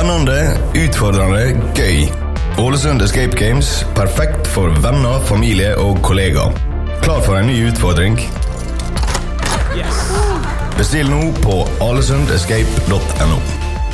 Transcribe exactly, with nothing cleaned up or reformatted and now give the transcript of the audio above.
Spennende, utfordrende, gøy. Ålesund Escape Games, perfekt for venner, familie og kollegaer. Klar for en ny utfordring? Yes. Bestill nå på alesund escape punktum no.